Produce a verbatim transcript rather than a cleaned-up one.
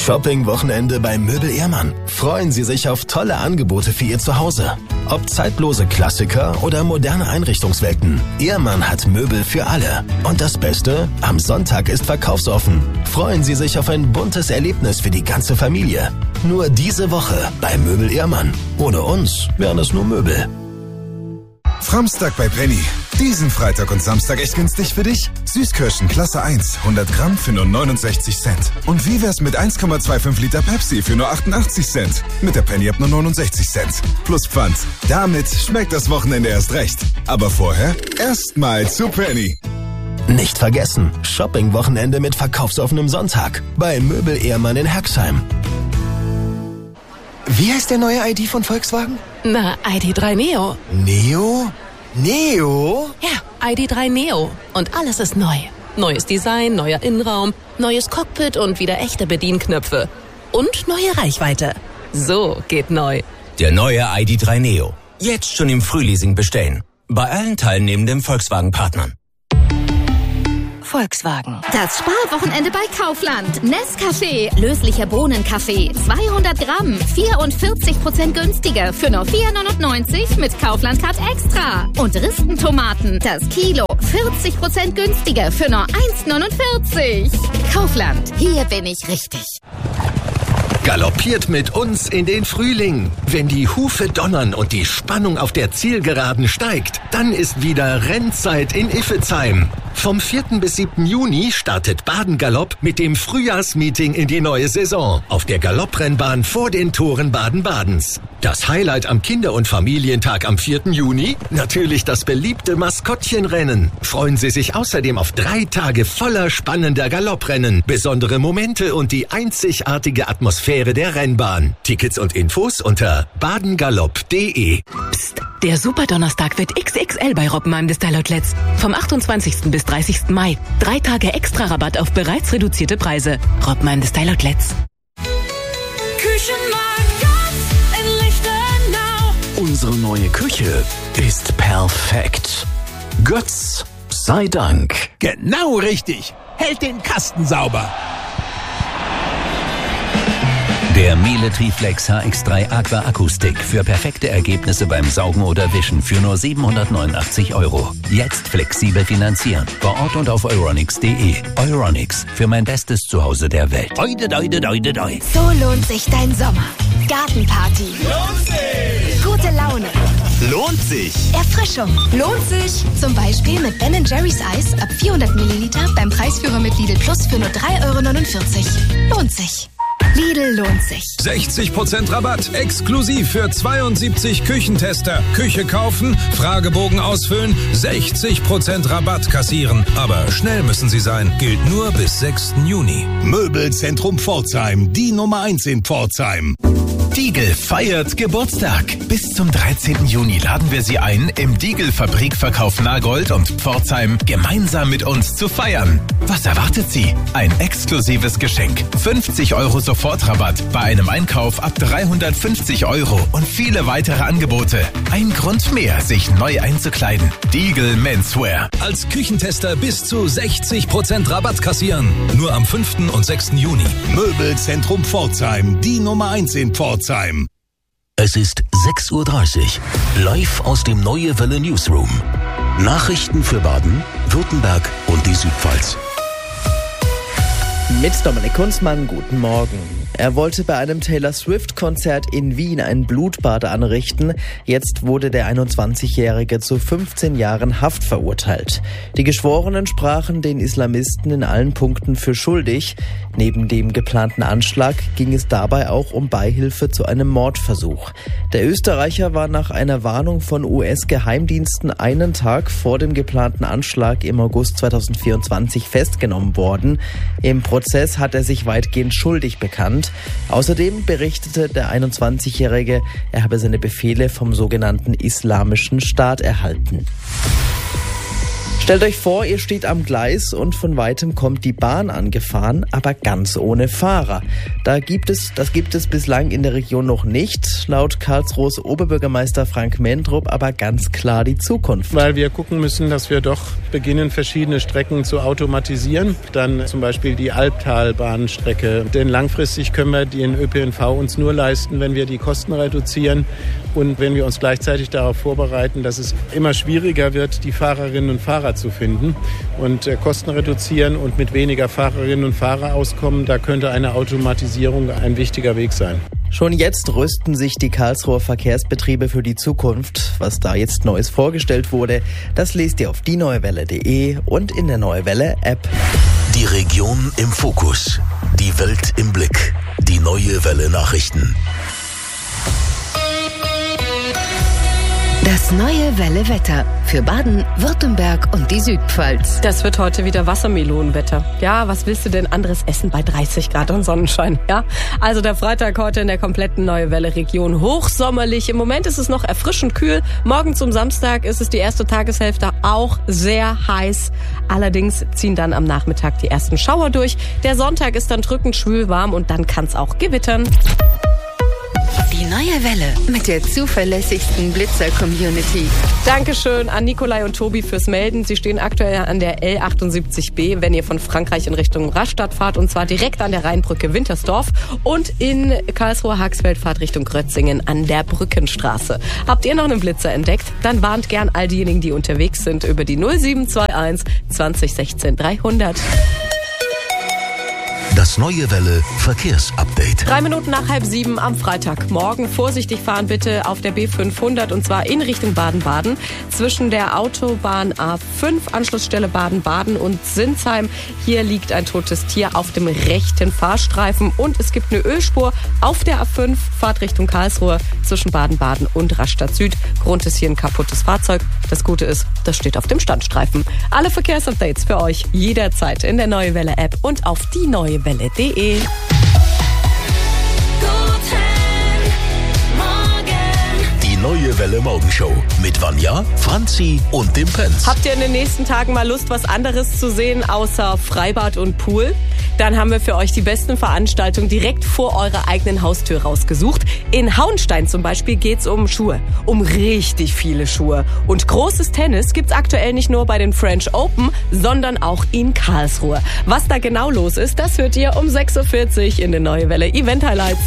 Shopping-Wochenende bei Möbel Ehrmann. Freuen Sie sich auf tolle Angebote für Ihr Zuhause. Ob zeitlose Klassiker oder moderne Einrichtungswelten, Ehrmann hat Möbel für alle. Und das Beste? Am Sonntag ist verkaufsoffen. Freuen Sie sich auf ein buntes Erlebnis für die ganze Familie. Nur diese Woche bei Möbel Ehrmann. Ohne uns wären es nur Möbel. Framstag bei Penny. Diesen Freitag und Samstag echt günstig für dich? Süßkirschen Klasse eins, hundert Gramm für nur neunundsechzig Cent. Und wie wär's mit eins Komma fünfundzwanzig Liter Pepsi für nur achtundachtzig Cent? Mit der Penny ab nur neunundsechzig Cent. Plus Pfand. Damit schmeckt das Wochenende erst recht. Aber vorher erstmal zu Penny. Nicht vergessen, Shopping-Wochenende mit verkaufsoffenem Sonntag bei Möbel Ehrmann in Herxheim. Wie heißt der neue I D von Volkswagen? Na, I D drei Neo. Neo? Neo? Ja, I D drei Neo. Und alles ist neu. Neues Design, neuer Innenraum, neues Cockpit und wieder echte Bedienknöpfe. Und neue Reichweite. So geht neu. Der neue I D drei Neo. Jetzt schon im Frühleasing bestellen. Bei allen teilnehmenden Volkswagen-Partnern. Volkswagen. Das Sparwochenende bei Kaufland. Nescafé, löslicher Bohnenkaffee, zweihundert Gramm, vierundvierzig Prozent günstiger für nur vier neunundneunzig mit Kaufland Card Extra. Und Ristentomaten, das Kilo, vierzig Prozent günstiger für nur eins neunundvierzig. Kaufland, hier bin ich richtig. Galoppiert mit uns in den Frühling. Wenn die Hufe donnern und die Spannung auf der Zielgeraden steigt, dann ist wieder Rennzeit in Iffezheim. Vom vierten bis siebten Juni startet Baden-Galopp mit dem Frühjahrsmeeting in die neue Saison auf der Galopprennbahn vor den Toren Baden-Badens. Das Highlight am Kinder- und Familientag am vierten Juni? Natürlich das beliebte Maskottchenrennen. Freuen Sie sich außerdem auf drei Tage voller spannender Galopprennen, besondere Momente und die einzigartige Atmosphäre der Rennbahn. Tickets und Infos unter badengalopp punkt de. Psst, der Superdonnerstag wird X X L bei Robbenheim Style Outlets. Vom achtundzwanzigsten bis dreißigsten Mai. Drei Tage extra Rabatt auf bereits reduzierte Preise. Robbenheim Style Outlets. Unsere neue Küche ist perfekt. Götz sei Dank. Genau richtig. Hält den Kasten sauber. Der Miele Triflex H X drei Aqua Akkustick für perfekte Ergebnisse beim Saugen oder Wischen für nur siebenhundertneunundachtzig Euro. Jetzt flexibel finanzieren. Vor Ort und auf euronics punkt de. Euronics, für mein bestes Zuhause der Welt. Oide, oide, oide, oide. So lohnt sich dein Sommer. Gartenparty. Lohnt sich. Gute Laune. Lohnt sich. Erfrischung. Lohnt sich. Zum Beispiel mit Ben and Jerry's Eis ab vierhundert Milliliter beim Preisführer mit Lidl Plus für nur drei Euro neunundvierzig. Lohnt sich. Lidl lohnt sich. sechzig Prozent Rabatt, exklusiv für zweiundsiebzig Küchentester. Küche kaufen, Fragebogen ausfüllen, sechzig Prozent Rabatt kassieren. Aber schnell müssen Sie sein, gilt nur bis sechsten Juni. Möbelzentrum Pforzheim, die Nummer eins in Pforzheim. Diegel feiert Geburtstag. Bis zum dreizehnten Juni laden wir Sie ein, im Diegel-Fabrikverkauf Nagold und Pforzheim gemeinsam mit uns zu feiern. Was erwartet Sie? Ein exklusives Geschenk. fünfzig Euro Sofortrabatt bei einem Einkauf ab dreihundertfünfzig Euro und viele weitere Angebote. Ein Grund mehr, sich neu einzukleiden. Diegel Menswear. Als Küchentester bis zu sechzig Prozent Rabatt kassieren. Nur am fünften und sechsten Juni. Möbelzentrum Pforzheim, die Nummer eins in Pforzheim. Es ist sechs Uhr dreißig. Live aus dem Neue Welle Newsroom. Nachrichten für Baden, Württemberg und die Südpfalz. Mit Dominik Kunzmann, guten Morgen. Er wollte bei einem Taylor Swift-Konzert in Wien ein Blutbad anrichten. Jetzt wurde der einundzwanzigjährige zu fünfzehn Jahren Haft verurteilt. Die Geschworenen sprachen den Islamisten in allen Punkten für schuldig. Neben dem geplanten Anschlag ging es dabei auch um Beihilfe zu einem Mordversuch. Der Österreicher war nach einer Warnung von U S-Geheimdiensten einen Tag vor dem geplanten Anschlag im August zweitausendvierundzwanzig festgenommen worden. Im Prozess hat er sich weitgehend schuldig bekannt. Außerdem berichtete der einundzwanzigjährige, er habe seine Befehle vom sogenannten Islamischen Staat erhalten. Stellt euch vor, ihr steht am Gleis und von weitem kommt die Bahn angefahren, aber ganz ohne Fahrer. Da gibt es, das gibt es bislang in der Region noch nicht. Laut Karlsruhes Oberbürgermeister Frank Mendrup aber ganz klar die Zukunft. Weil wir gucken müssen, dass wir doch beginnen, verschiedene Strecken zu automatisieren. Dann zum Beispiel die Albtalbahnstrecke. Denn langfristig können wir den Ö P N V uns nur leisten, wenn wir die Kosten reduzieren und wenn wir uns gleichzeitig darauf vorbereiten, dass es immer schwieriger wird, die Fahrerinnen und Fahrer zu finden. Und äh, Kosten reduzieren und mit weniger Fahrerinnen und Fahrer auskommen, da könnte eine Automatisierung ein wichtiger Weg sein. Schon jetzt rüsten sich die Karlsruher Verkehrsbetriebe für die Zukunft. Was da jetzt Neues vorgestellt wurde, das lest ihr auf die neue welle punkt de und in der Neue Welle App. Die Region im Fokus, die Welt im Blick, die Neue Welle Nachrichten. Das Neue Welle Wetter für Baden, Württemberg und die Südpfalz. Das wird heute wieder Wassermelonenwetter. Ja, was willst du denn anderes essen bei dreißig Grad und Sonnenschein? Ja, also der Freitag heute in der kompletten Neue Welle Region hochsommerlich. Im Moment ist es noch erfrischend kühl. Morgen zum Samstag ist es die erste Tageshälfte auch sehr heiß. Allerdings ziehen dann am Nachmittag die ersten Schauer durch. Der Sonntag ist dann drückend schwül warm und dann kann es auch gewittern. Die Neue Welle mit der zuverlässigsten Blitzer-Community. Dankeschön an Nikolai und Tobi fürs Melden. Sie stehen aktuell an der L achtundsiebzig B, wenn ihr von Frankreich in Richtung Rastatt fahrt, und zwar direkt an der Rheinbrücke Wintersdorf, und in Karlsruhe-Haxfeld fahrt Richtung Grötzingen an der Brückenstraße. Habt ihr noch einen Blitzer entdeckt? Dann warnt gern all diejenigen, die unterwegs sind, über die null sieben zwei eins zwanzig sechzehn dreihundert. Das Neue Welle Verkehrsupdate. Drei Minuten nach halb sieben am Freitagmorgen. Vorsichtig fahren bitte auf der B fünfhundert, und zwar in Richtung Baden-Baden. Zwischen der Autobahn A fünf, Anschlussstelle Baden-Baden und Sinsheim. Hier liegt ein totes Tier auf dem rechten Fahrstreifen. Und es gibt eine Ölspur auf der A fünf, Fahrt Richtung Karlsruhe zwischen Baden-Baden und Rastatt Süd. Grund ist hier ein kaputtes Fahrzeug. Das Gute ist, das steht auf dem Standstreifen. Alle Verkehrsupdates für euch jederzeit in der Neue Welle App und auf die Neue Welle punkt de. Die Neue Welle Morgenshow mit Vanja, Franzi und dem Prinz. Habt ihr in den nächsten Tagen mal Lust, was anderes zu sehen außer Freibad und Pool? Dann haben wir für euch die besten Veranstaltungen direkt vor eurer eigenen Haustür rausgesucht. In Hauenstein zum Beispiel geht's um Schuhe, um richtig viele Schuhe. Und großes Tennis gibt's aktuell nicht nur bei den French Open, sondern auch in Karlsruhe. Was da genau los ist, das hört ihr um sechs Uhr vierzig in den Neue Welle Event Highlights.